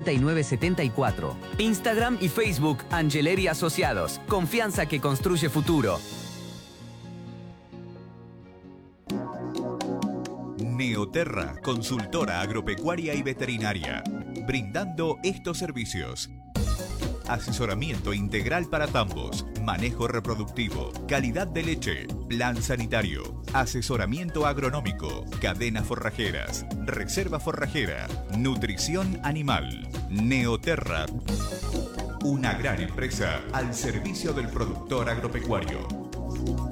6974. Instagram y Facebook Angeleri Asociados. Confianza que construye futuro. Neoterra, consultora agropecuaria y veterinaria, brindando estos servicios: asesoramiento integral para tambos, manejo reproductivo, calidad de leche, plan sanitario, asesoramiento agronómico, cadenas forrajeras, reserva forrajera, nutrición animal. Neoterra, una gran empresa al servicio del productor agropecuario.